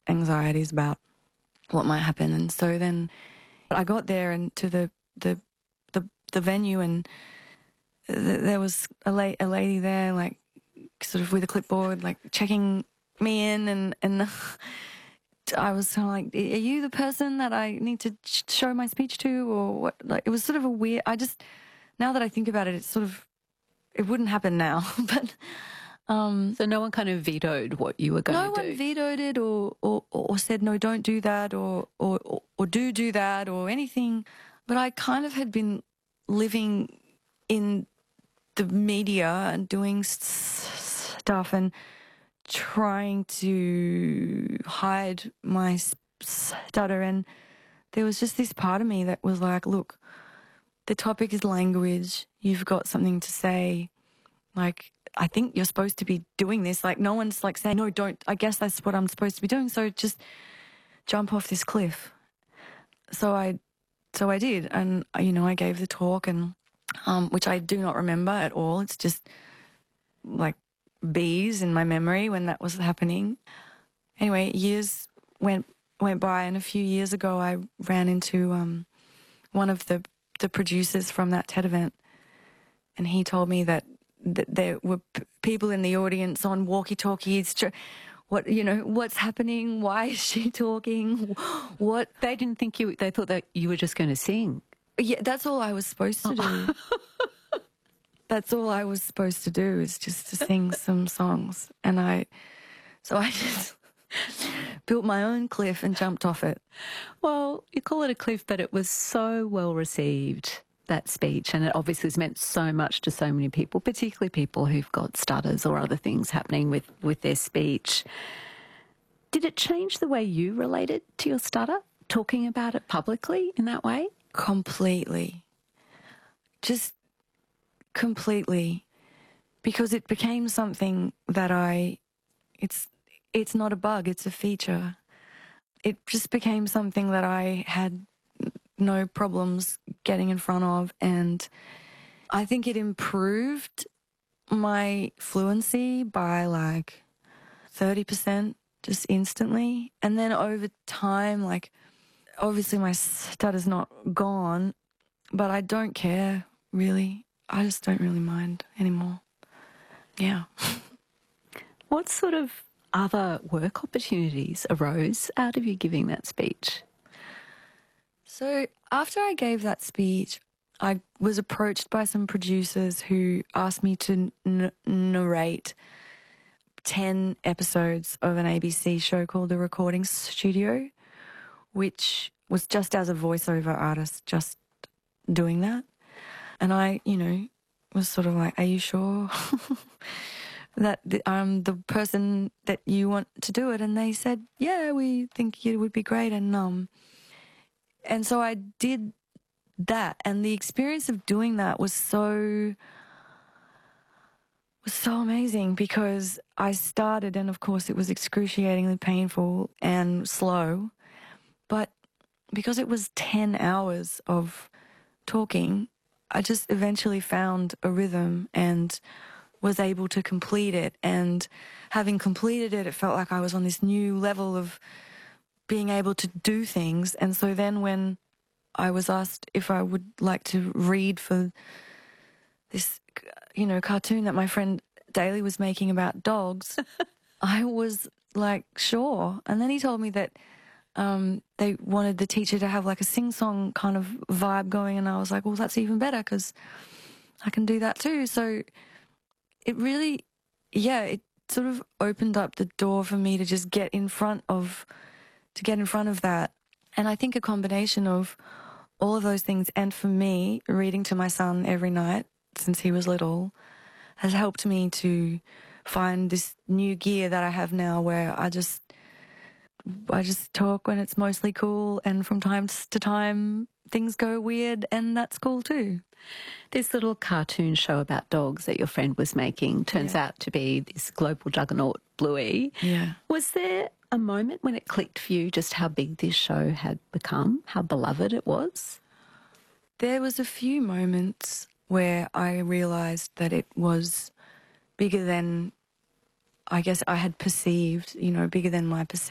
anxieties about what might happen. And so then I got there and to the venue, and there was a lady there, like, sort of with a clipboard, like, checking me in, and I was kind of like, are you the person that I need to show my speech to, or what? Like, it was sort of a weird, now that I think about it, it's sort of, it wouldn't happen now, but... So no one kind of vetoed what you were going to do? No one vetoed it or said, no, don't do that, or do that, or anything. But I kind of had been living in the media and doing stuff and trying to hide my stutter. And there was just this part of me that was like, look, the topic is language. You've got something to say. Like, I think you're supposed to be doing this. Like, no one's like saying, no, don't. I guess that's what I'm supposed to be doing. So just jump off this cliff. So I did. And, you know, I gave the talk, and which I do not remember at all. It's just like bees in my memory when that was happening. Anyway, years went by, and a few years ago I ran into one of the producers from that TED event, and he told me that there were people in the audience on walkie-talkies. What's happening? Why is she talking? What? They didn't think they thought that you were just going to sing. Yeah, that's all I was supposed to do. That's all I was supposed to do, is just to sing some songs. And so I just built my own cliff and jumped off it. Well, you call it a cliff, but it was so well received, that speech, and it obviously has meant so much to so many people, particularly people who've got stutters or other things happening with their speech. Did it change the way you related to your stutter, talking about it publicly in that way? Completely. Just completely. Because it became something that it's not a bug, it's a feature. It just became something that I had no problems getting in front of, and I think it improved my fluency by like 30% just instantly. And then over time, like, obviously my stutter's not gone, but I don't care, really. I just don't really mind anymore. Yeah. What sort of other work opportunities arose out of you giving that speech? So after I gave that speech, I was approached by some producers who asked me to narrate 10 episodes of an ABC show called The Recording Studio, which was just as a voiceover artist, just doing that. And I, was sort of like, are you sure that I'm the person that you want to do it? And they said, yeah, we think it would be great. And so I did that, and the experience of doing that was so amazing, because I started, and of course it was excruciatingly painful and slow, but because it was 10 hours of talking, I just eventually found a rhythm and was able to complete it. And having completed it, it felt like I was on this new level of being able to do things. And so then when I was asked if I would like to read for this, cartoon that my friend Daly was making about dogs, I was like, sure. And then he told me that they wanted the teacher to have like a sing-song kind of vibe going, and I was like, well, that's even better, because I can do that too. So it really, it sort of opened up the door for me to just get in front of that. And I think a combination of all of those things, and for me, reading to my son every night since he was little, has helped me to find this new gear that I have now, where I just talk when it's mostly cool, and from time to time things go weird, and that's cool too. This little cartoon show about dogs that your friend was making turns out to be this global juggernaut, Bluey. Yeah. Was there a moment when it clicked for you just how big this show had become, how beloved it was? There was a few moments where I realised that it was bigger than I guess I had perceived, bigger than my perception.